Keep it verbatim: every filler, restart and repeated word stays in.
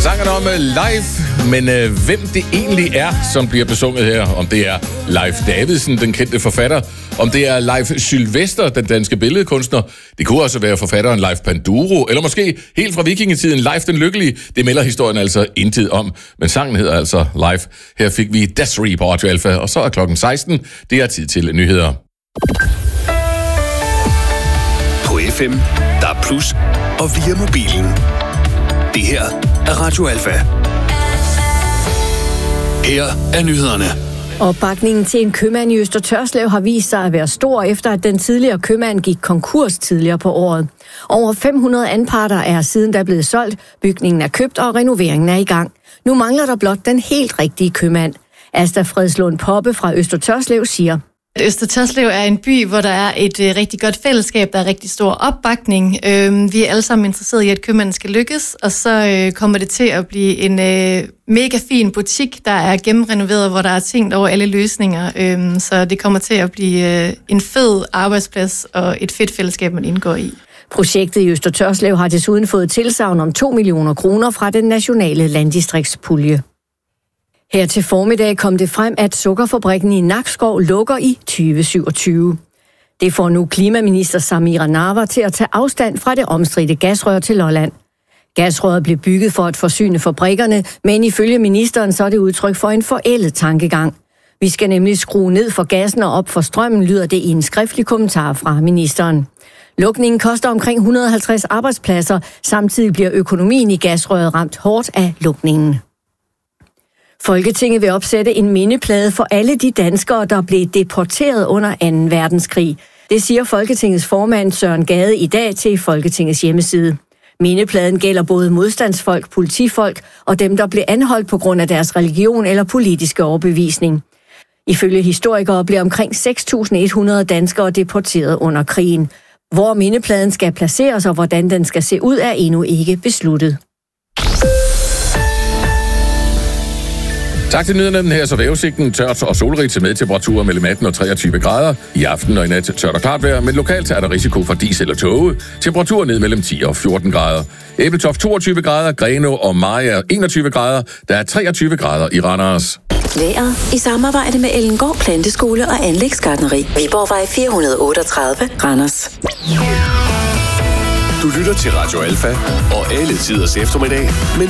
Sangen om uh, Leif, men uh, hvem det egentlig er, som bliver besunget her, om det er Leif Davidsen, den kendte forfatter, om det er Leif Sylvester, den danske billedkunstner, det kunne også være forfatteren Leif Panduro, eller måske helt fra vikingetiden Leif den Lykkelige, det melder historien altså intet om, men sangen hedder altså Leif. Her fik vi Desiree på Radio Alfa, og så er klokken seksten, det er tid til nyheder. På F M, der er plus, og via mobilen. Det her er Radio Alfa. Her er nyhederne. Opbakningen til en købmand i Øster Tørslev har vist sig at være stor, efter at den tidligere købmand gik konkurs tidligere på året. Over fem hundrede anparter er siden da blevet solgt, bygningen er købt og renoveringen er i gang. Nu mangler der blot den helt rigtige købmand. Asta Fredslund Poppe fra Øster Tørslev siger: Øster Tørslev er en by, hvor der er et øh, rigtig godt fællesskab, der er rigtig stor opbakning. Øh, vi er alle sammen interesserede i, at købmanden skal lykkes, og så øh, kommer det til at blive en øh, mega fin butik, der er gennemrenoveret, hvor der er tænkt over alle løsninger. Øh, så det kommer til at blive øh, en fed arbejdsplads og et fedt fællesskab, man indgår i. Projektet i Øster Tørslev har desuden fået tilsagn om to millioner kroner fra den nationale landdistriktspulje. Her til formiddag kom det frem, at sukkerfabrikken i Nakskov lukker i tyve syvogtyve. Det får nu klimaminister Samira Nawa til at tage afstand fra det omstridte gasrør til Lolland. Gasrøret blev bygget for at forsyne fabrikkerne, men ifølge ministeren så er det udtryk for en forældet tankegang. Vi skal nemlig skrue ned for gassen og op for strømmen, lyder det i en skriftlig kommentar fra ministeren. Lukningen koster omkring et hundrede og halvtreds arbejdspladser, samtidig bliver økonomien i gasrøret ramt hårdt af lukningen. Folketinget vil opsætte en mindeplade for alle de danskere, der blev deporteret under anden verdenskrig. Det siger Folketingets formand Søren Gade i dag til Folketingets hjemmeside. Mindepladen gælder både modstandsfolk, politifolk og dem, der blev anholdt på grund af deres religion eller politiske overbevisning. Ifølge historikere blev omkring seks tusind et hundrede danskere deporteret under krigen. Hvor mindepladen skal placeres og hvordan den skal se ud, er endnu ikke besluttet. Tak til nyhederne. Her så vejrudsigten tørt og solrigt med temperaturer mellem atten og treogtyve grader. I aften og i nat tørt og klart vejr, men lokalt er der risiko for dis eller tåge. Temperaturer ned mellem ti og fjorten grader. Æbeltoft toogtyve grader, Grenaa og Mariager enogtyve grader. Der er treogtyve grader i Randers. Vejret i samarbejde med Ellengård Planteskole og Anlægsgartneri. Viborgvej fire hundrede og otteogtredive, Randers. Du lytter til Radio Alfa og alle tiders eftermiddag med